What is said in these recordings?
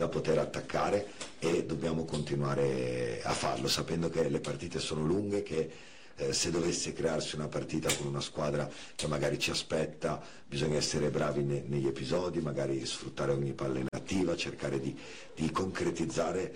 da poter attaccare, e dobbiamo continuare a farlo, sapendo che le partite sono lunghe, che se dovesse crearsi una partita con una squadra che magari ci aspetta, bisogna essere bravi negli episodi, magari sfruttare ogni palla inattiva, cercare di concretizzare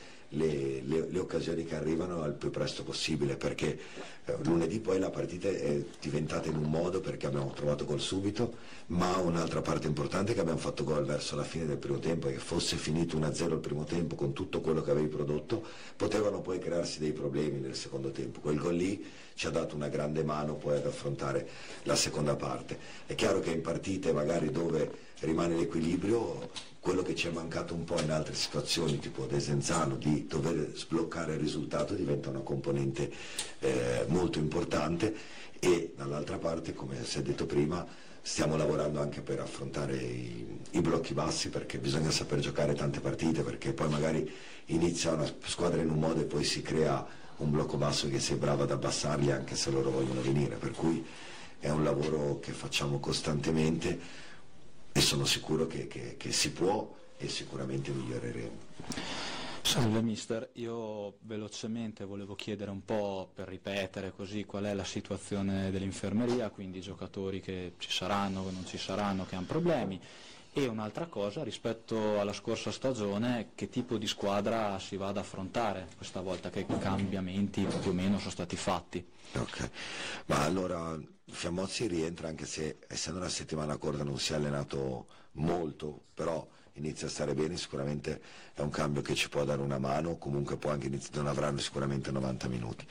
le occasioni che arrivano al più presto possibile, perché lunedì poi la partita è diventata in un modo perché abbiamo trovato gol subito, ma un'altra parte importante è che abbiamo fatto gol verso la fine del primo tempo, e che fosse finito 1-0 il primo tempo con tutto quello che avevi prodotto, potevano poi crearsi dei problemi nel secondo tempo. Quel gol lì ci ha dato una grande mano poi ad affrontare la seconda parte. È chiaro che in partite magari dove rimane l'equilibrio, quello che ci è mancato un po' in altre situazioni tipo Desenzano, di dover sbloccare il risultato, diventa una componente molto importante, e dall'altra parte, come si è detto prima, stiamo lavorando anche per affrontare i blocchi bassi, perché bisogna saper giocare tante partite, perché poi magari inizia una squadra in un modo e poi si crea un blocco basso che sei bravo ad abbassarli anche se loro vogliono venire, per cui è un lavoro che facciamo costantemente, e sono sicuro che si può, e sicuramente miglioreremo. Salve mister, io velocemente volevo chiedere un po', per ripetere così, qual è la situazione dell'infermeria, quindi i giocatori che ci saranno, che non ci saranno, che hanno problemi, e un'altra cosa rispetto alla scorsa stagione, che tipo di squadra si va ad affrontare questa volta, che cambiamenti più o meno sono stati fatti. Ok, ma allora Fiammozzi rientra, anche se essendo una settimana corta non si è allenato molto, però inizia a stare bene, sicuramente è un cambio che ci può dare una mano, comunque può anche non avranno sicuramente 90 minuti.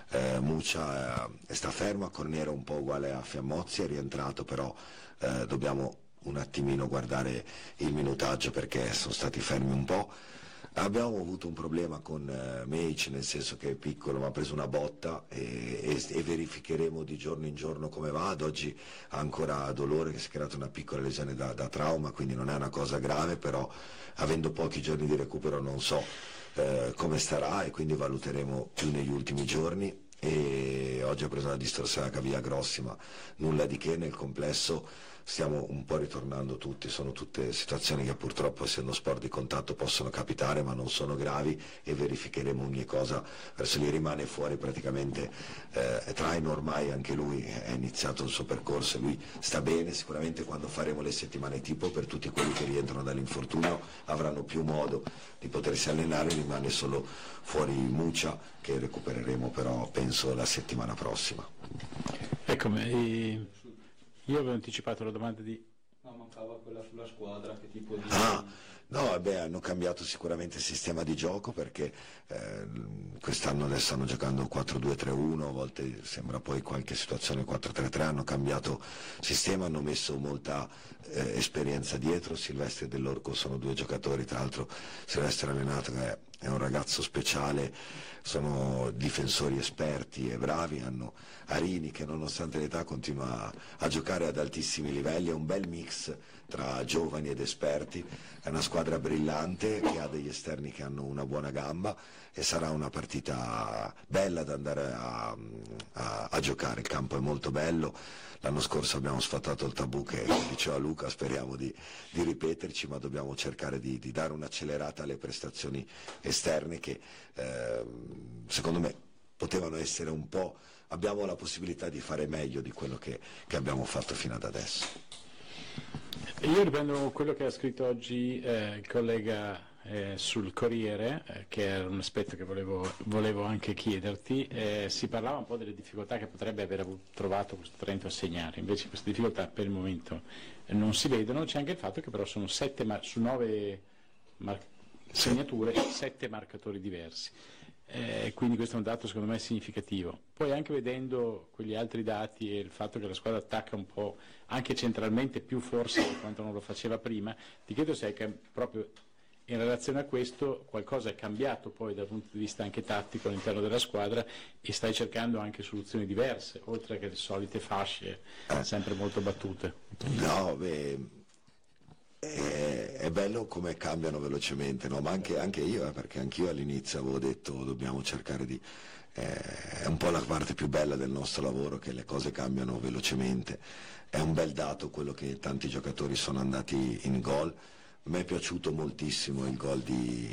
Muccia sta fermo, Corniero un po' uguale a Fiammozzi, è rientrato, però dobbiamo un attimino guardare il minutaggio perché sono stati fermi un po'. Abbiamo avuto un problema con Meic, nel senso che è piccolo ma ha preso una botta, e verificheremo di giorno in giorno come va. Ad oggi ha ancora dolore, che si è creata una piccola lesione da trauma, quindi non è una cosa grave, però avendo pochi giorni di recupero non so come starà, e quindi valuteremo più negli ultimi giorni. E oggi ha preso una distorsione alla caviglia grossi, ma nulla di che. Nel complesso stiamo un po' ritornando tutti, sono tutte situazioni che purtroppo, essendo sport di contatto, possono capitare, ma non sono gravi, e verificheremo ogni cosa verso lì. Rimane fuori praticamente Traino, ormai anche lui è iniziato il suo percorso, lui sta bene, sicuramente quando faremo le settimane tipo per tutti quelli che rientrano dall'infortunio avranno più modo di potersi allenare. Rimane solo fuori Muccia, che recupereremo però penso la settimana prossima. Eccomi, io avevo anticipato la domanda di... No, mancava quella sulla squadra, che tipo di... No, vabbè, hanno cambiato sicuramente il sistema di gioco, perché quest'anno adesso stanno giocando 4-2-3-1, a volte sembra poi qualche situazione 4-3-3, hanno cambiato sistema, hanno messo molta esperienza dietro. Silvestre e Dell'Orco sono due giocatori, tra l'altro Silvestre allenato, che è un ragazzo speciale, sono difensori esperti e bravi, hanno Arini che nonostante l'età continua a giocare ad altissimi livelli, è un bel mix tra giovani ed esperti, è una squadra brillante che ha degli esterni che hanno una buona gamba, e sarà una partita bella da andare a giocare. Il campo è molto bello, l'anno scorso abbiamo sfatato il tabù che diceva Luca, speriamo di ripeterci, ma dobbiamo cercare di dare un'accelerata alle prestazioni esterne che secondo me potevano essere un po', abbiamo la possibilità di fare meglio di quello che abbiamo fatto fino ad adesso. Io riprendo quello che ha scritto oggi il collega sul Corriere, che era un aspetto che volevo anche chiederti. Si parlava un po' delle difficoltà che potrebbe aver trovato questo Trento a segnare, invece queste difficoltà per il momento non si vedono. C'è anche il fatto che però sono su 9 segnature, 7 marcatori diversi, quindi questo è un dato secondo me significativo. Poi anche vedendo quegli altri dati e il fatto che la squadra attacca un po' anche centralmente più forse di quanto non lo faceva prima, ti chiedo se proprio in relazione a questo qualcosa è cambiato poi dal punto di vista anche tattico all'interno della squadra, e stai cercando anche soluzioni diverse oltre che le solite fasce sempre molto battute. No, è bello come cambiano velocemente, no? Ma anche io, perché anch'io all'inizio avevo detto dobbiamo cercare di... è un po' la parte più bella del nostro lavoro, che le cose cambiano velocemente. È un bel dato quello che tanti giocatori sono andati in gol, mi è piaciuto moltissimo il gol di